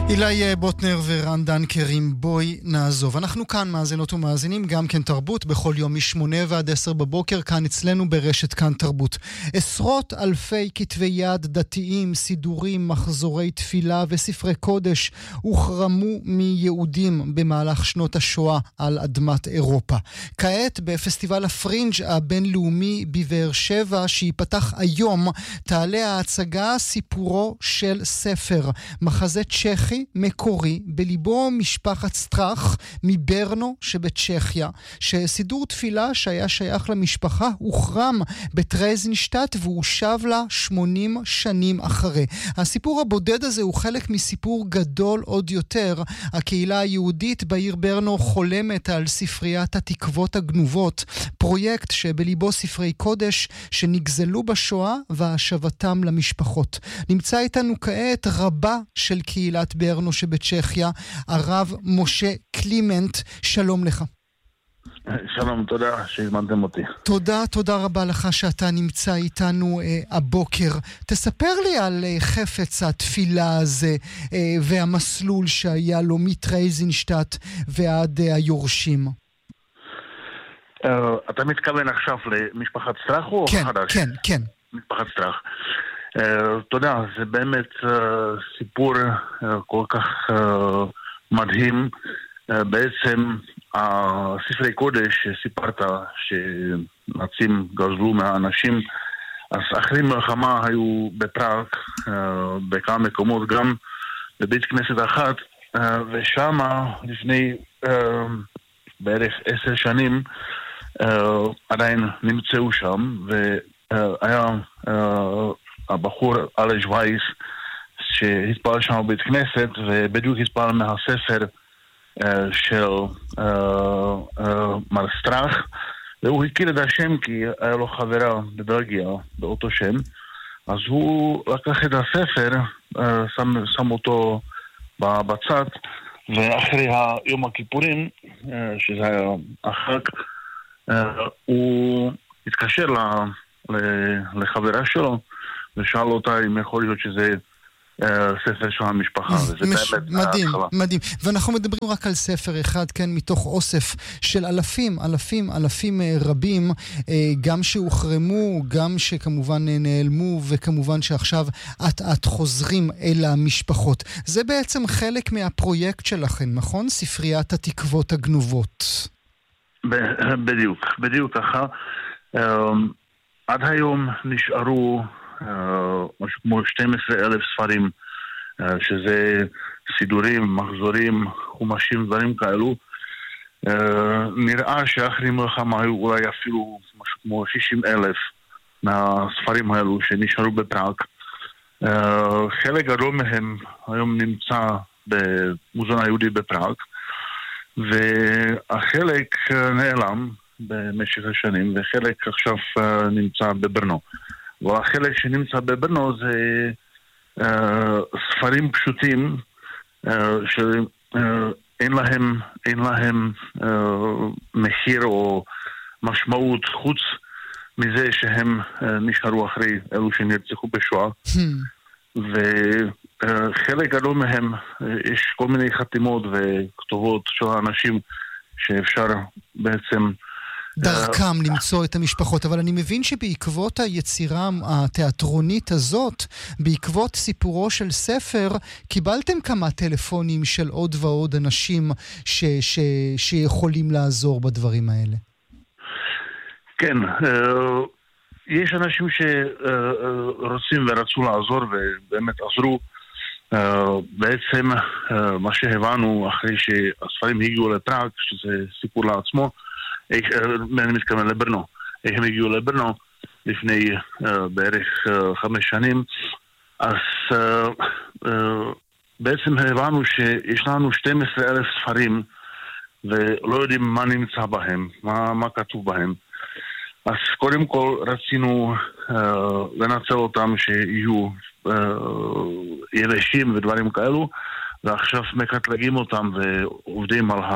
אילי בוטנר ורן דנקרים, בואי נעזוב. אנחנו כאן מאזינות ומאזינים, גם כן תרבות, בכל יום מ8 ועד 10 בבוקר, כאן אצלנו ברשת כאן תרבות. עשרות אלפי כתבי יד דתיים, סידורים, מחזורי תפילה וספרי קודש הוחרמו מיהודים במהלך שנות השואה על אדמת אירופה. כעת בפסטיבל הפרינג' הבינלאומי בבאר שבע, שיפתח היום, תעלה ההצגה סיפורו של ספר, מחזה צ'כי מקורי, בליבו משפחת סטרח מברנו שבצ'כיה, שסידור תפילה שהיה שייך למשפחה הוחרם בטרזינשטט והוא שב לה 80 שנים אחרי. הסיפור הבודד הזה הוא חלק מסיפור גדול עוד יותר. הקהילה היהודית בעיר ברנו חולמת על ספריית התקוות הגנובות, פרויקט שבליבו ספרי קודש שנגזלו בשואה והשבתם למשפחות. נמצא איתנו כעת רבה של קהילת ברנו שבצ'כיה, הרב משה קלימנט. שלום לך. שלום, תודה שהזמנתם אותי. תודה רבה לך שאתה נמצא איתנו הבוקר. תספר לי על חפץ התפילה הזה והמסלול שהיה לו מטרזינשטט ועד היורשים. אתה מתכוון עכשיו למשפחת סטרח או חדש? כן. משפחת סטרח. תודה, זה באמת סיפור כל כך מדהים. בעצם הספרי קודש שסיפרת שנאצים גזלו מהאנשים, אז אחרי מלחמה היו בפראג בכמה מקומות, גם בבית כנסת אחת, ושם לפני בערך 10 שנים עדיין נמצאו שם, והיה הבחור אלש וייס שהתפעל שם בבית כנסת, ובדיוק התפעל מהספר של מר סטרח, והוא הכיר את השם כי היה לו חברה בבלגיה באותו שם, אז הוא לקח את הספר, שם אותו בצד, ואחרי יום הכיפורים, שזה היה החג, הוא התקשר לחברה שלו ושאל אותה אם יכול להיות שזה ספר של המשפחה, וזה באמת מדהים. ואנחנו מדברים רק על ספר אחד, כן, מתוך אוסף של אלפים רבים, גם שהוחרמו, גם שכמובן נעלמו, וכמובן שעכשיו את חוזרים אל המשפחות. זה בעצם חלק מהפרויקט שלכם, נכון? ספריית התקוות הגנובות. בדיוק ככה. עד היום נשארו משהו כמו 12,000 ספרים, שזה סידורים, מחזורים, חומשים, דברים כאלו. נראה שאחרי מלחמה היו אולי אפילו משהו כמו 60,000 מהספרים האלו שנשארו בפראג. חלק גדול מהם היום נמצא במוזיאון היהודי בפראג, והחלק נעלם במשך השנים, וחלק עכשיו נמצא בברנו. והחלק שנמצא בברנו זה ספרים פשוטים שאין להם מחיר או משמעות חוץ מזה שהם נשארו אחרי אלו שנרצחו בשואה. וחלק גדול מהם יש כל מיני חתימות וכתובות של האנשים שאפשר בעצם דרכם למצוא את המשפחות, אבל אני מבין שבעקבות היצירה התיאטרונית הזאת, בעקבות סיפורו של ספר, קיבלתם כמה טלפונים של עוד ועוד אנשים שיכולים לעזור בדברים האלה. כן, יש אנשים שרוצים ורצו לעזור ובאמת עזרו. בעצם מה שהבנו אחרי שהספרים הגיעו לפראג, שזה סיפור לעצמו, אני מתכוון לברנו. הם הגיעו לברנו לפני בערך 5 שנים, אז בעצם הבנו שיש לנו 12,000 ספרים ולא יודעים מה נמצא בהם, מה כתוב בהם. אז קודם כל רצינו לנצל אותם שיהיו יבשים ודברים כאלו, ועכשיו מקטלגים אותם ועובדים על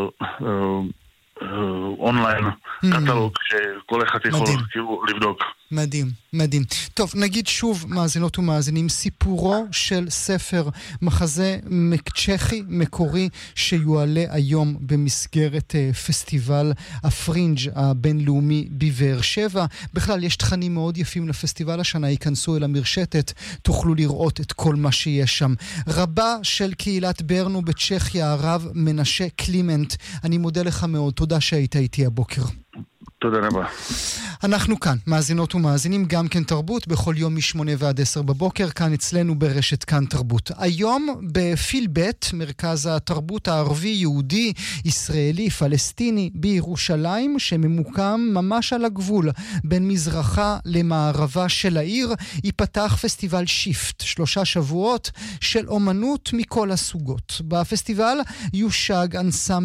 אונליין קטלוג שכל אחד יכול לבדוק. מדהים, מדהים. טוב, נגיד שוב, מאזינות ומאזינים, סיפורו של ספר מחזה צ'כי מקורי שיועלה היום במסגרת פסטיבל הפרינג' הבינלאומי בבאר שבע. בכלל, יש תכנים מאוד יפים לפסטיבל השנה, ייכנסו אל המרשתת, תוכלו לראות את כל מה שיש שם. רבה של קהילת ברנו בצ'כיה, הרב מנשה קלימנט, אני מודה לך מאוד, תודה שהיית איתי הבוקר. תודה רבה. אנחנו כאן, מאזינות ומאזינים, גם כן תרבות, בכל יום מ8 ועד 10 בבוקר, כאן אצלנו ברשת כאן תרבות. היום בפילבט, מרכז התרבות הערבי, יהודי, ישראלי, פלסטיני, בירושלים, שממוקם ממש על הגבול, בין מזרחה למערבה של העיר, ייפתח פסטיבל שיפט, 3 שבועות של אומנות מכל הסוגות. בפסטיבל יושק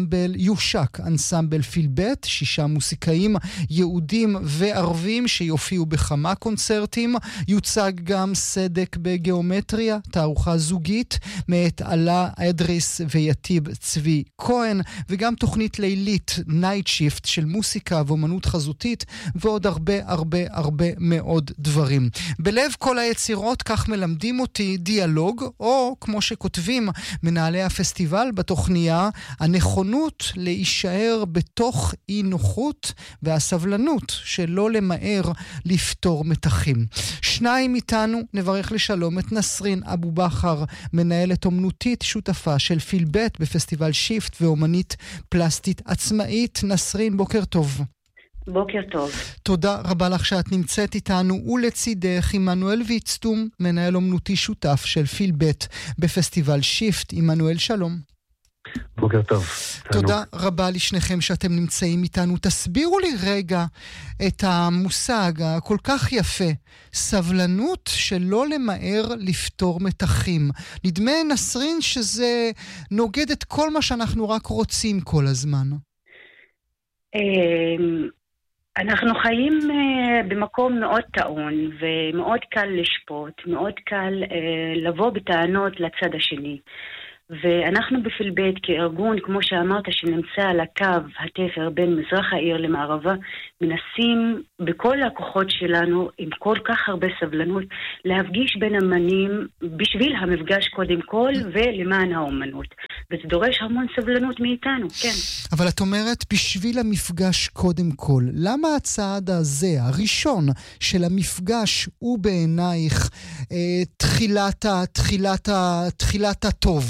אנסמבל פילבט, 6 מוסיקאים יהודים וערבים שיופיעו בכמה קונצרטים. יוצג גם סדק בגיאומטריה, תערוכה זוגית מאת עלה אדריס ויתיב צבי כהן, וגם תוכנית לילית נייט שיפט של מוסיקה ואומנות חזותית, ועוד הרבה מאוד דברים. בלב כל היצירות, כך מלמדים אותי, דיאלוג, או כמו שכותבים מנהלי הפסטיבל בתוכניה, הנכונות להישאר בתוך אי נוחות והסבלנות שלא למהר לפתור מתחים. 2 איתנו, נברך לשלום את נסרין אבו בכר, מנהלת אומנותית שותפה של פילבט בפסטיבל שיפט ואומנית פלסטית עצמאית. נסרין, בוקר טוב. בוקר טוב. תודה רבה לך שאת נמצאת איתנו, ולצידך עמנואל ויצטום, מנהל אומנותי שותף של פילבט בפסטיבל שיפט. עמנואל, שלום. בוקר טוב. תודה רבה לשניכם שאתם נמצאים איתנו. תסבירו לי רגע את המושג הכל כך יפה, סבלנות שלא למהר לפתור מתחים. נדמה נסרין שזה נוגד את כל מה שאנחנו רק רוצים כל הזמן. אנחנו חיים במקום מאוד טעון ומאוד קל לשפוט, מאוד קל לבוא בטענות לצד השני. ואנחנו בפילבט כארגון, כמו שאמרת, שנמצא על הקו התפר בין מזרח העיר למערבה, מנסים בכל הכוחות שלנו, עם כל כך הרבה סבלנות, להפגיש בין אמנים בשביל המפגש קודם כל ולמען האומנות. וזה דורש המון סבלנות מאיתנו, כן. אבל את אומרת, בשביל המפגש קודם כל, למה הצעד הזה, הראשון של המפגש, הוא בעינייך תחילת הטוב?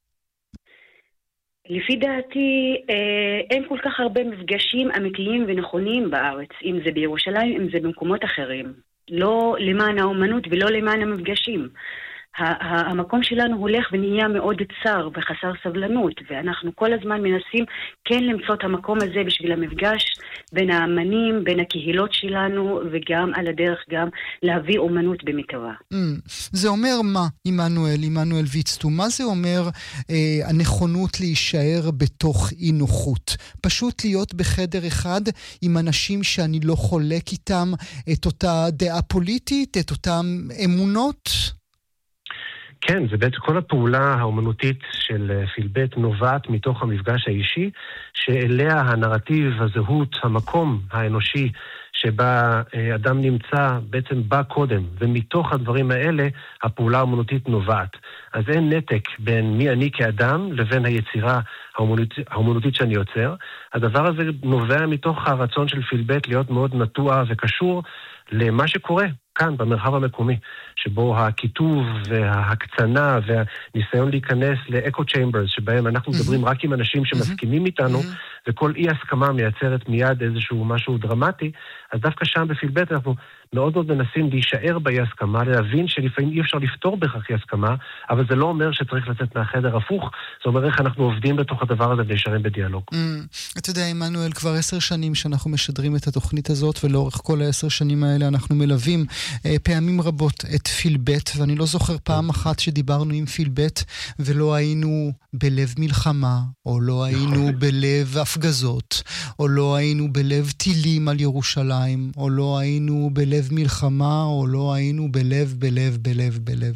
לפי דעתי, אין כל כך הרבה מפגשים אמיתיים ונכונים בארץ, אם זה בירושלים, אם זה במקומות אחרים. לא למען האומנות ולא למען המפגשים. המקום שלנו הולך ונהיה מאוד צר וחסר סבלנות, ואנחנו כל הזמן מנסים כן למצוא את המקום הזה בשביל המפגש בין האמנים, בין הקהילות שלנו, וגם על הדרך גם להביא אומנות במיטבה. זה אומר מה, עמנואל ויצטום? מה זה אומר הנכונות להישאר בתוך אי נוחות? פשוט להיות בחדר אחד עם אנשים שאני לא חולק איתם את אותה דעה פוליטית, את אותם אמונות? כן, זה בעצם כל הפעולה האומנותית של פילבט נובעת מתוך המפגש האישי, שאליה הנרטיב, הזהות, המקום האנושי שבה אדם נמצא בעצם בא קודם, ומתוך הדברים האלה הפעולה האומנותית נובעת. אז אין נתק בין מי אני כאדם לבין היצירה האומנותית שאני יוצר. הדבר הזה נובע מתוך הרצון של פילבט להיות מאוד נטוע וקשור למה שקורה כאן במרחב המקומי, שבו הכיתוב וההקצנה והניסיון להיכנס לאקו צ'יימברס, שבהם אנחנו מדברים רק עם אנשים שמסכימים איתנו, וכל אי הסכמה מייצרת מיד איזשהו משהו דרמטי, אז דווקא שם בפילבט אנחנו מאוד מאוד מנסים להישאר באי הסכמה, להבין שלפעמים אי אפשר לפתור בכך אי הסכמה, אבל זה לא אומר שצריך לצאת מהחדר הפוך, זה אומר איך אנחנו עובדים בתוך הדבר הזה להישארים בדיאלוג. אתה יודע, עמנואל, כבר 10 שנים שאנחנו משדרים את התוכנית הזאת, ולאורך כל 10 שנים האלה אנחנו מלווים פעמים רבות את פילבט, ואני לא זוכר פעם אחת שדיברנו עם פילבט ולא היינו בלב מלחמה, או לא היינו בלב הפגזות, או לא היינו בלב טילים על ירושלים, או לא היינו בלב מלחמה, או לא היינו בלב.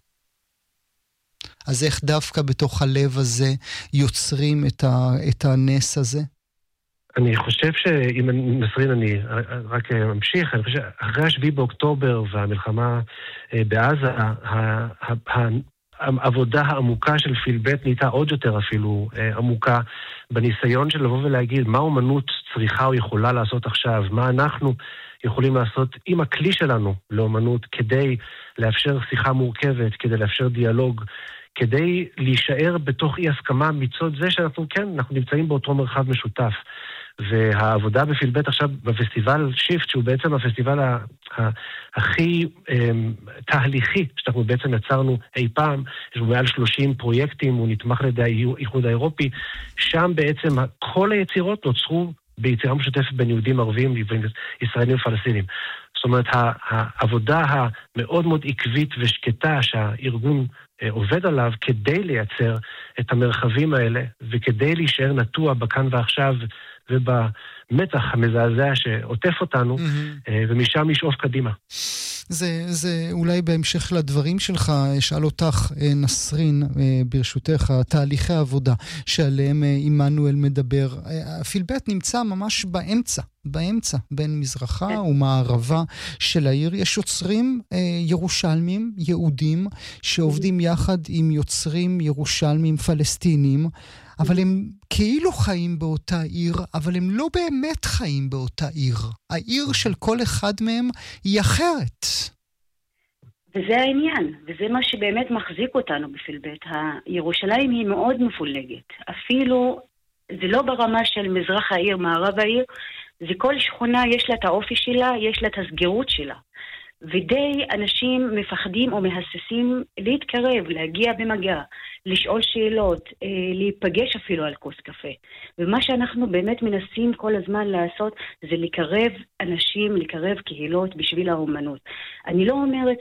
אז איך דווקא בתוך הלב הזה יוצרים את הנס הזה? אני חושב שאם נסרין, אני רק ממשיך, אני חושב שאחרי 7 באוקטובר והמלחמה בעזה, העבודה העמוקה של פילבט נהייתה עוד יותר אפילו עמוקה, בניסיון של לבוא ולהגיד מה אומנות צריכה או יכולה לעשות עכשיו, מה אנחנו יכולים לעשות עם הכלי שלנו לאומנות, כדי לאפשר שיחה מורכבת, כדי לאפשר דיאלוג, כדי להישאר בתוך אי הסכמה מצד זה שאנחנו אנחנו נמצאים באותו מרחב משותף. והעבודה בפילבט עכשיו בפסטיבל שיפט, שהוא בעצם הפסטיבל הכי תהליכי שאנחנו בעצם יצרנו אי פעם, יש בו מעל 30 פרויקטים, הוא נתמך לידי האיחוד האירופי, שם בעצם כל היצירות נוצרו ביצירה משותפת בין יהודים ערבים לבין ישראלים ופלסטינים. זאת אומרת, העבודה המאוד מאוד עקבית ושקטה שהארגון עובד עליו כדי לייצר את המרחבים האלה, וכדי להישאר נטוע בכאן ועכשיו ובמתח המזעזע שעוטף אותנו, ומשם לשאוף קדימה. זה אולי בהמשך לדברים שלך, אשאל אותך, נסרין, ברשותך, תהליכי העבודה שעליהם עמנואל מדבר. פילבט נמצא ממש באמצע, בין מזרחה ומערבה של העיר. יש יוצרים ירושלמים, יהודים, שעובדים יחד עם יוצרים ירושלמים פלסטינים, אבל הם כאילו חיים באותה עיר, אבל הם לא באמת חיים באותה עיר. העיר של כל אחד מהם היא אחרת. וזה העניין, וזה מה שבאמת מחזיק אותנו בפילבט. הירושלים היא מאוד מפולגת. אפילו, זה לא ברמה של מזרח העיר, מערב העיר, זה כל שכונה יש לה את האופי שלה, יש לה את הסגירות שלה. ודי אנשים מפחדים או מהססים להתקרב, להגיע במגע, לשאול שאלות, להיפגש אפילו על כוס קפה. ומה שאנחנו באמת מנסים כל הזמן לעשות זה לקרב אנשים, לקרב קהילות בשביל האומנות. אני לא אומרת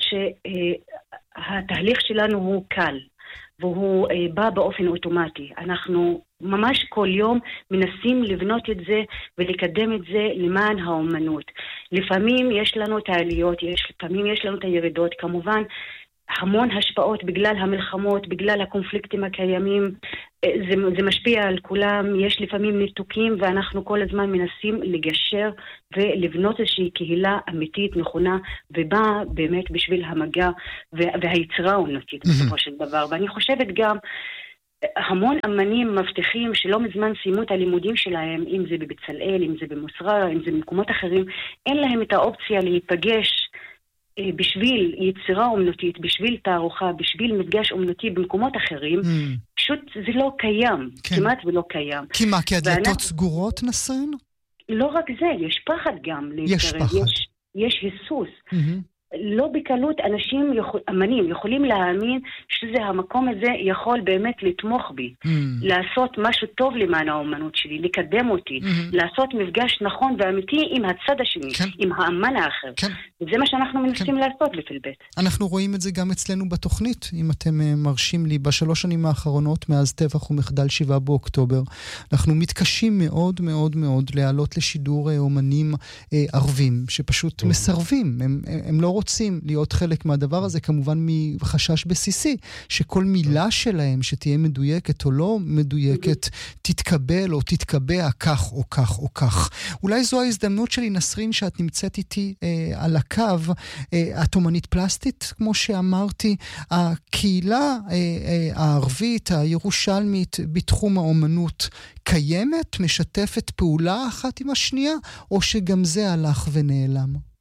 שהתהליך שלנו הוא קל, והוא בא באופן אוטומטי. אנחנו ממש כל יום מנסים לבנות את זה ולקדם את זה למען האומנות. לפעמים יש לנו את העליות, לפעמים יש לנו את הירידות, כמובן המון השפעות בגלל המלחמות, בגלל הקונפליקטים הקיימים, זה משפיע על כולם, יש לפעמים ניתוקים ואנחנו כל הזמן מנסים לגשר ולבנות איזושהי קהילה אמיתית, נכונה, ובאה באמת בשביל המגע והיצירה האומנותית בסופו של דבר. ואני חושבת גם המון אמנים מבטיחים שלא מזמן סיימו את הלימודים שלהם, אם זה בבצלאל, אם זה במוסרה, אם זה במקומות אחרים, אין להם את האופציה להיפגש בשביל יצירה אומנותית, בשביל תערוכה, בשביל מפגש אומנותי במקומות אחרים, פשוט זה לא קיים, כמעט ולא קיים. כי מה, כי הדלתות סגורות, נסרין? לא רק זה, יש פחד גם להתקרב. יש פחד. יש היסוס. לא בקלות אנשים, אמנים, יכולים להאמין שזה המקום הזה יכול באמת לתמוך בי, לעשות משהו טוב למען האומנות שלי, לקדם אותי, לעשות מפגש נכון ואמיתי עם הצד השני, עם האמן האחר. וזה מה שאנחנו מנסים לעשות בפילבט. אנחנו רואים את זה גם אצלנו בתוכנית, אם אתם מרשים לי, בשלוש שנים האחרונות מאז טבח ומחדל 7 באוקטובר, אנחנו מתקשים מאוד מאוד מאוד להעלות לשידור אומנים ערבים, שפשוט מסרבים, הם לא רוצים להיות חלק מהדבר הזה, כמובן מחשש בסיסי, שכל מילה שלהם שתהיה מדויקת או לא מדויקת, תתקבל או תתקבע כך או כך או כך. אולי זו ההזדמנות שלי, נסרין, שאת נמצאת איתי על הקו, את אומנית פלסטית, כמו שאמרתי, הקהילה הערבית, הירושלמית, בתחום האומנות, קיימת, משתפת פעולה אחת עם השנייה, או שגם זה הלך ונעלם?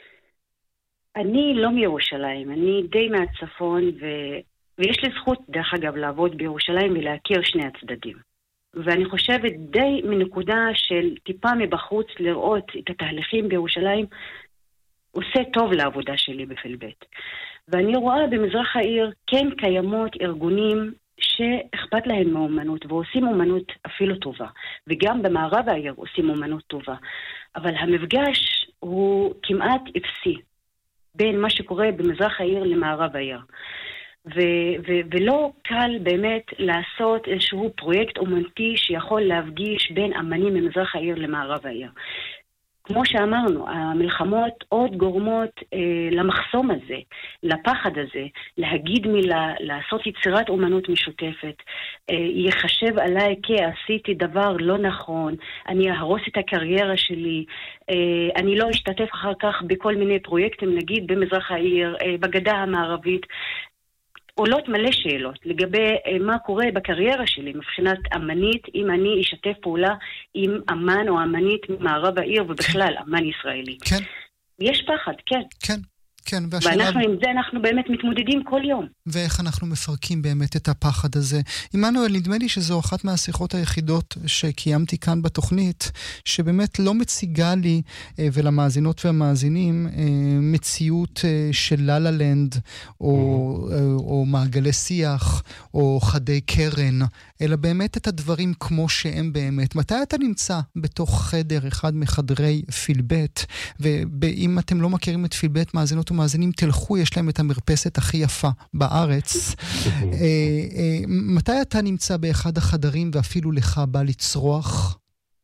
אני לא מירושלים, אני די מהצפון, ויש לי זכות, דרך אגב, לעבוד בירושלים ולהכיר שני הצדדים. ואני חושבת די מנקודה של טיפה מבחוץ לראות את התהליכים בירושלים, עושה טוב לעבודה שלי בפילבט. ואני רואה במזרח העיר כן קיימות ארגונים שאכפת להם מאומנות, ועושים אומנות אפילו טובה. וגם במערב העיר עושים אומנות טובה. אבל המפגש הוא כמעט אפסי בין מה שקורה במזרח העיר למערב העיר. ולא קל באמת לעשות איזשהו פרויקט אומנותי שיכול להפגיש בין אמנים ממזרח העיר למערב העיר. כמו שאמרנו, המלחמות עוד גורמות למחסום הזה, לפחד הזה, להגיד מילה, לעשות יצירת אומנות משותפת, יחשב עליי כי עשיתי דבר לא נכון, אני אהרוס את הקריירה שלי, אני לא אשתתף אחר כך בכל מיני פרויקטים, נגיד במזרח העיר, בגדה המערבית, עולות מלא שאלות לגבי מה קורה בקריירה שלי מבחינת אמנית, אם אני אשתף פעולה עם אמן או אמנית ממערב העיר ובכלל אמן ישראלי. כן. יש פחד, כן. כן. כן, ואנחנו עם זה אנחנו באמת מתמודדים כל יום. ואיך אנחנו מפרקים באמת את הפחד הזה. עמנואל, נדמה לי שזו אחת מהשיחות היחידות שקיימתי כאן בתוכנית, שבאמת לא מציגה לי ולמאזינות והמאזינים מציאות של ללה לנד, או מעגלי שיח, או חדי קרן, אלא באמת את הדברים כמו שהם באמת. מתי אתה נמצא בתוך חדר, אחד מחדרי פילבט, ואם אתם לא מכירים את פילבט, מאזינות ומאזינים, תלכו, יש להם את המרפסת הכי יפה בארץ. מתי אתה נמצא באחד החדרים ואפילו לך בא לצרוח?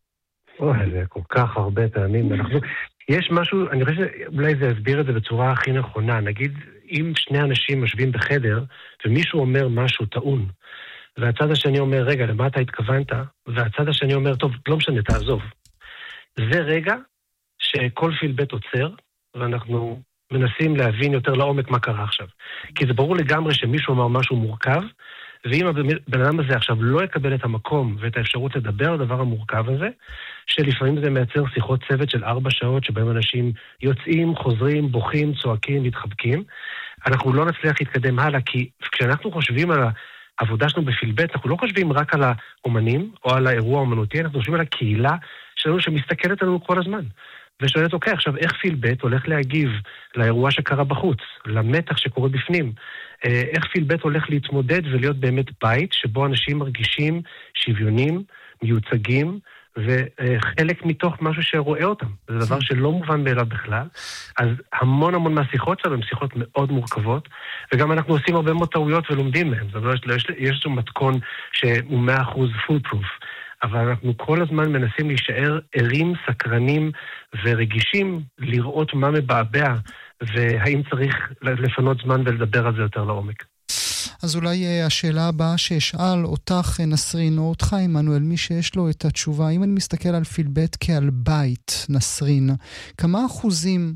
זה כל כך הרבה פעמים. יש משהו, אני חושב שאולי זה יסביר את זה בצורה הכי נכונה. נגיד, אם שני אנשים משווים בחדר, ומישהו אומר משהו טעון, והצד השני אומר, רגע, למה אתה התכוונת? והצד השני אומר, טוב, לא משנה, תעזוב. זה רגע שכל פילבט עוצר, ואנחנו מנסים להבין יותר לעומק מה קרה עכשיו. כי זה ברור לגמרי שמישהו אמר משהו מורכב, ואם הבן אדם הזה עכשיו לא יקבל את המקום ואת האפשרות לדבר על הדבר המורכב הזה, שלפעמים זה מייצר שיחות צוות של 4 שעות, שבהם אנשים יוצאים, חוזרים, בוכים, צועקים, מתחבקים, אנחנו לא נצליח להתקדם הלאה, כי כשאנחנו חושבים על העבודה שלנו בפילבט, אנחנו לא חושבים רק על האומנים או על האירוע האומנותי, אנחנו חושבים על הקהילה שלנו שמסתכלת עלינו כל הזמן. ושואלת, אוקיי, עכשיו איך פילבט הולך להגיב לאירוע שקרה בחוץ, למתח שקורה בפנים? איך פילבט הולך להתמודד ולהיות באמת בית שבו אנשים מרגישים שוויונים, מיוצגים, וחלק מתוך משהו שרואה אותם. זה דבר שלא מובן מאליו בכלל. אז המון מהשיחות שלנו הן שיחות מאוד מורכבות, וגם אנחנו עושים הרבה מאוד טעויות ולומדים מהם. זאת אומרת, יש לנו מתכון שהוא 100% full proof. אבל אנחנו כל הזמן מנסים להישאר ערים, סקרנים ורגישים לראות מה מבעבע, והאם צריך לפנות זמן ולדבר על זה יותר לעומק. אז אולי השאלה הבאה שאשאל אותך, נסרין, או אותך, עמנואל, מי שיש לו את התשובה, אם אני מסתכל על פילבט כעל בית, נסרין, כמה אחוזים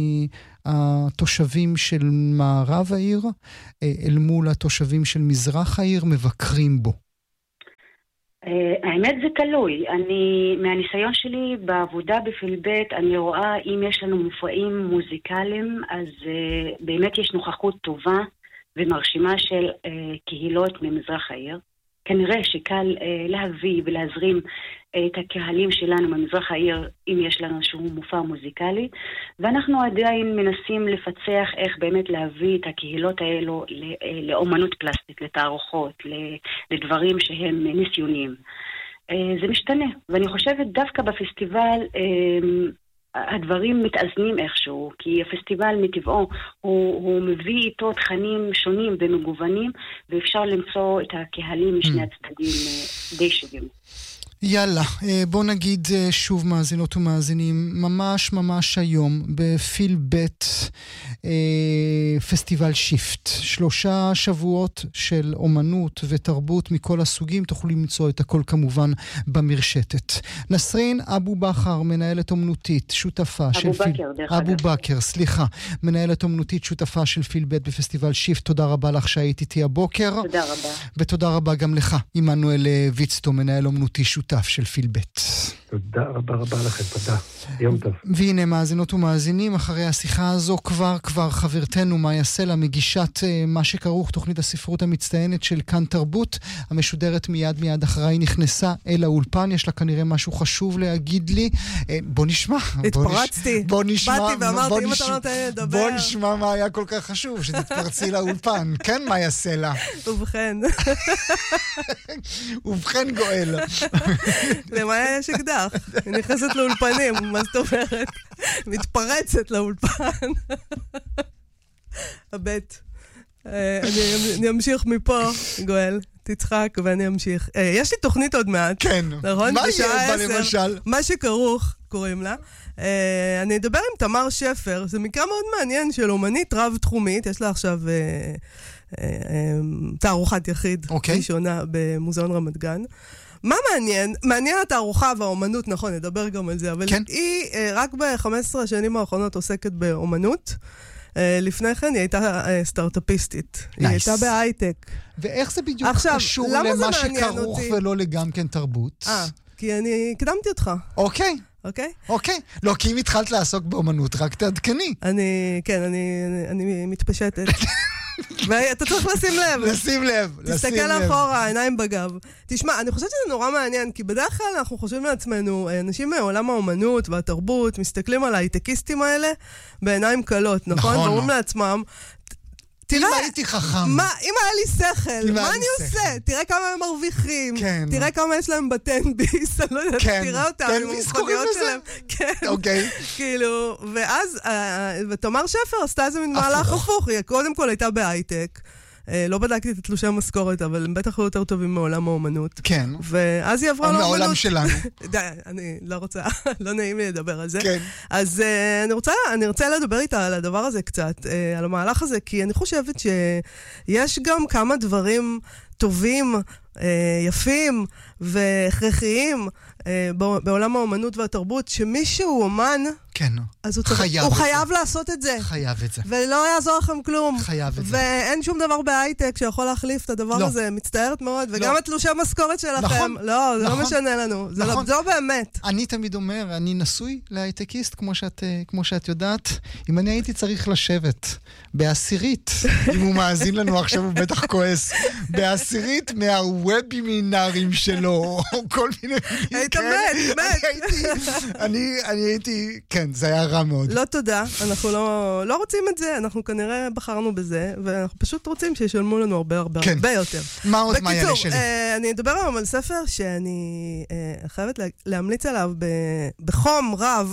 מהתושבים של מערב העיר אל מול התושבים של מזרח העיר מבקרים בו? האמת זה תלוי. מהניסיון שלי בעבודה בפילבט, אני רואה אם יש לנו מופעים מוזיקליים, אז באמת יש נוכחות טובה ומרשימה של קהילות ממזרח העיר. כנראה שקל להביא ולהזרים את הקהלים שלנו ממזרח העיר אם יש לנו איזשהו מופע מוזיקלי, ואנחנו עדיין מנסים לפצח איך באמת להביא את הקהילות האלו לאומנות פלסטית, לתערוכות, לדברים שהם ניסיוניים. זה משתנה, ואני חושבת דווקא בפסטיבל הדברים מתאזנים איכשהו, כי הפסטיבל מטבעו הוא מביא איתו תכנים שונים ומגוונים, ואפשר למצוא את הקהלים משני הצדדים די שווים. יאללה, בוא נגיד שוב מאזינות ומאזינים, ממש היום בפילבט פסטיבל שיפט, 3 שבועות של אומנות ותרבות מכל הסוגים, תוכלו למצוא את הכל כמובן במרשתת. נסרין אבו בכר, מנהלת אומנותית, שותפה של אבו בכר, סליחה, מנהלת אומנותית, שותפה של פילבט בפסטיבל שיפט, תודה רבה לך שהיית איתי הבוקר. תודה רבה. ותודה רבה גם לך, עמנואל ויצטו, מנהל אומנותי שותף של פילבט. תודה רבה לכם, תודה. יום טוב. והנה מאזינות ומאזינים, אחרי השיחה הזו כבר חברתנו מאיה סלע, מגישת מה שכרוך תוכנית הספרות המצטיינת של כאן תרבות, המשודרת מיד אחריי, נכנסה אל האולפן, יש לה כנראה משהו חשוב להגיד לי. בוא נשמע. התפרצתי. באתי ואמרתי, אם אתה לא נותן לדבר. בוא נשמע מה היה כל כך חשוב, שתתפרצי לאולפן. כן, מאיה סלע. ובכן גואל. למאיה יש אקדח. היא נכנסת לאולפנים, מה זאת אומרת? מתפרצת לאולפן. הבט. אני אמשיך מפה, גואל. תצחק ואני אמשיך. יש לי תוכנית עוד מעט. כן. נכון? מה יהיה בה למשל? מה שכרוך, קוראים לה. אני אדבר עם תמר שפר, זה מקרה מאוד מעניין של אומנית רב-תחומית, יש לה עכשיו תערוכת יחיד ראשונה במוזיאון רמת גן. מה מעניין? מעניין התערוכה והאומנות, נכון, נדבר גם על זה, אבל היא רק ב-15 השנים האחרונות עוסקת באומנות. לפני כן היא הייתה סטארט-אפיסטית. היא הייתה בהייטק. ואיך זה בדיוק קשור למה שכרוך ולא לגם כן תרבות? כי אני קדמתי אותך. אוקיי. אוקיי? אוקיי. לא, כי אם התחלת לעסוק באומנות, רק תעדכני. אני מתפשטת. ואתה צריך לשים לב. לשים לב. תסתכל אחורה, עיניים בגב. תשמע, אני חושבת שזה נורא מעניין, כי בדרך כלל אנחנו חושבים לעצמנו, אנשים מעולם האומנות והתרבות, מסתכלים על ההייטקיסטים האלה בעיניים קלות, נכון? ואומרים לעצמם, אם הייתי חכם. אם היה לי שכל, מה אני עושה? תראה כמה הם מרוויחים, תראה כמה יש להם בטנביס, אני לא יודעת, תראה אותם, עם המכוניות שלהם. כן, כאילו, ואז, ותמר שפר עשתה איזה מין מהלך הפוך, היא קודם כל הייתה בהייטק, לא בדקתי את תלושי המשכורת, אבל הם בטח לא יותר טובים מעולם האומנות. כן. ואז היא עברה לאומנות. או מעולם שלנו. די, אני לא רוצה, לא נעים לי לדבר על זה. כן. אז אני רוצה לדבר איתה על הדבר הזה קצת, על המהלך הזה, כי אני חושבת שיש גם כמה דברים טובים, יפים והכרחיים בעולם האומנות והתרבות, שמישהו אומן, כן, אז הוא חייב לעשות את זה. חייב את זה. ולא יעזור לכם כלום. חייב את זה. ואין שום דבר בהייטק שיכול להחליף את הדבר הזה. מצטערת מאוד. וגם את תלושי המשכורת שלכם. נכון. לא, זה לא משנה לנו. זה לא באמת. אני תמיד אומר, אני נשוי להייטקיסט, כמו שאת יודעת. אם אני הייתי צריך לשבת בעשירית, אם הוא מאזין לנו עכשיו, הוא בטח כועס, בעשירית מהוובינרים שלו, או כל מיני מילים כאלה. היית מת. אני הייתי, כן, זה היה רע מאוד. לא תודה, אנחנו לא רוצים את זה, אנחנו כנראה בחרנו בזה, ואנחנו פשוט רוצים שישלמו לנו הרבה יותר. מה עוד מה יעלה שלי? אני אדבר היום על ספר שאני חייבת להמליץ עליו בחום רב.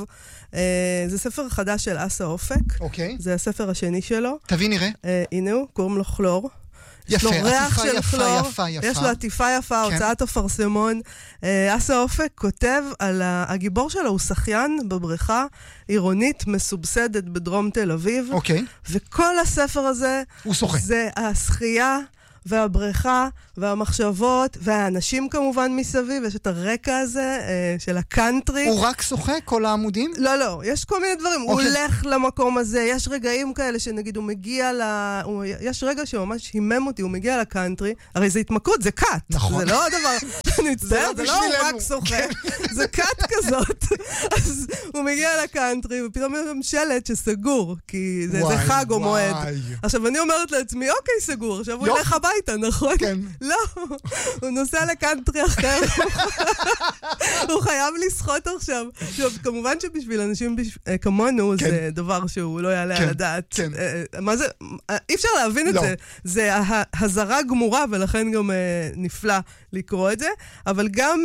זה ספר חדש של אסה אופק. אוקיי. זה הספר השני שלו. תביא נראה. הנה הוא, קוראים לו כלור. יפה, עטיפה יפה. יש לו עטיפה יפה, הוצאת אפרסמון. אסה אופק כותב על הגיבור שלו, הוא שחיין בבריכה עירונית מסובסדת בדרום תל אביב. אוקיי. וכל הספר הזה, זה השחייה והבריכה והמחשבות והאנשים כמובן מסביב, יש את הרקע הזה של הקאנטרי. הוא רק שוחה כל העמודים? לא, יש כל מיני דברים. הוא הולך למקום הזה, יש רגעים כאלה שנגיד הוא מגיע יש רגע שממש הימם אותי, הוא מגיע לקאנטרי, הרי זה התמכרות, זה קאט. נכון. זה לא דבר, אני מצטער, זה לא רק שוחה, זה קאט כזאת. אז הוא מגיע לקאנטרי, ופתאום יש שם שלט שסגור, כי זה חג או מועד. עכשיו אני אומרת לעצמי, אוקיי, סגור, עכשיו הוא ילך הביתה, נכון? כן. לא, הוא נוסע לקאנטרי אחר. הוא חייב לשחות עכשיו. כמובן שבשביל אנשים כמונו זה דבר שהוא לא יעלה על הדעת. מה זה? אי אפשר להבין את זה. זה הזרה גמורה, ולכן גם נפלא לקרוא את זה. אבל גם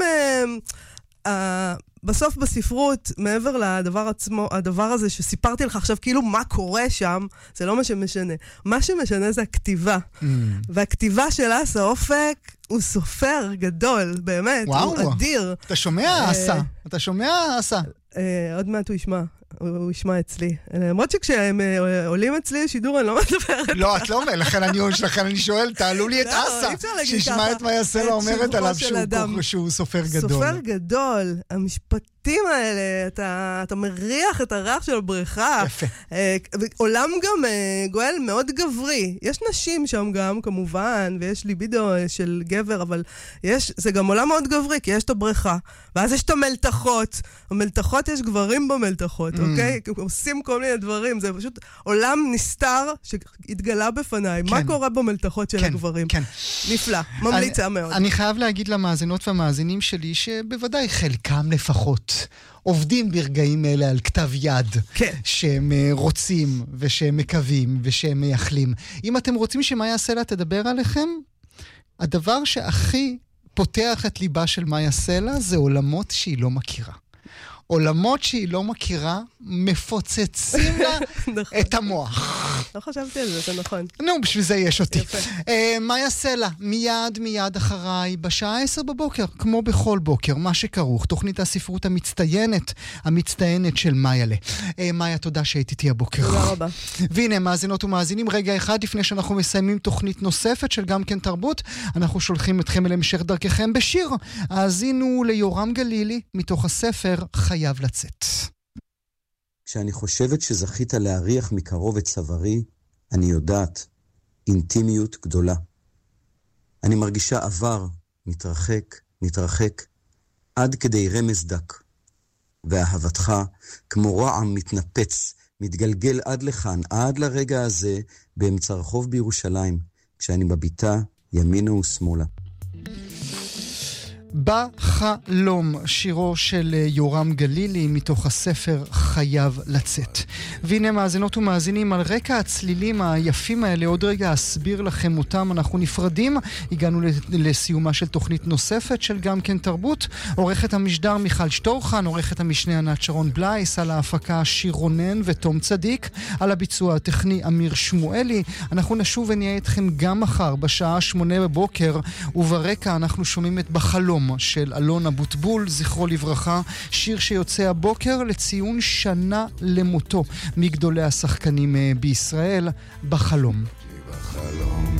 בסוף בספרות, מעבר לדבר עצמו, הדבר הזה שסיפרתי לך עכשיו, כאילו מה קורה שם, זה לא מה שמשנה. מה שמשנה זה הכתיבה. והכתיבה של אסה אופק הוא סופר גדול, באמת, הוא אדיר. אתה שומע אסה? אתה שומע אסה? עוד מעט הוא ישמע. הוא ישמע אצלי. למרות שכשהם עולים אצלי לשידור, אני לא מדברת. לא, את לא אומרת, לכן אני שואל, תעלו לי את אסה, שישמע את מה יעשה לה אומרת עליו שהוא סופר גדול. סופר גדול. המשפטים האלה, אתה מריח את הריח של הבריכה. יפה. עולם גם גואל מאוד גברי. יש נשים שם גם, כמובן, ויש ליבידו של גבר, אבל זה גם עולם מאוד גברי, כי יש את הבריכה, ואז יש את המלתחות. המלתחות, יש גברים במלתחות, אוקיי? עושים כל מיני דברים, זה פשוט עולם נסתר שהתגלה בפניי. מה קורה במלתחות של הגברים? כן. נפלא, ממליצה מאוד. אני חייב להגיד למאזינות והמאזינים שלי, שבוודאי חלקם לפחות עובדים ברגעים אלה על כתב יד, שהם רוצים ושהם מקווים ושהם מייחלים. אם אתם רוצים שמה יעשה לה תדבר עליכם, הדבר שהכי פותח את ליבה של מאיה סלע זה עולמות שהיא לא מכירה. עולמות שהיא לא מכירה, מפוצצים לה את המוח. לא חשבתי על זה, זה נכון. נו, בשביל זה יש אותי. מאיה סלע, מיד אחריי, בשעה 10 בבוקר, כמו בכל בוקר, מה שכרוך, תוכנית הספרות המצטיינת של מאיה. מאיה, תודה שהיית איתי הבוקר. תודה רבה. והנה, מאזינות ומאזינים, רגע אחד לפני שאנחנו מסיימים תוכנית נוספת של גם כן תרבות, אנחנו שולחים אתכם אל המשך דרככם בשיר. האזינו ליורם גלילי מתוך הספר חייב לצאת. כשאני חושבת שזכית להריח מקרוב את צווארי, אני יודעת, אינטימיות גדולה. אני מרגישה עבר, מתרחק, עד כדי רמז דק. ואהבתך, כמו רעם מתנפץ, מתגלגל עד לכאן, עד לרגע הזה, באמצע רחוב בירושלים, כשאני בביתה ימינה ושמאלה. בחלום, שירו של יורם גלילי מתוך הספר חייב לצאת. והנה מאזינות ומאזינים, על רקע הצלילים היפים האלה, עוד רגע אסביר לכם אותם, אנחנו נפרדים, הגענו לסיומה של תוכנית נוספת של גם כן תרבות, עורכת המשדר מיכל שטורחן, עורכת המשנה ענת שרון בלייס, על ההפקה שיר רונן ותום צדיק, על הביצוע הטכני אמיר שמואלי. אנחנו נשוב ונהיה איתכם גם מחר בשעה 8 בבוקר, וברקע אנחנו שומעים את בחלום של אלון אבוטבול, זכרו לברכה, שיר שיוצא הבוקר לציון שנה למותו מגדולי השחקנים בישראל, בחלום. בחלום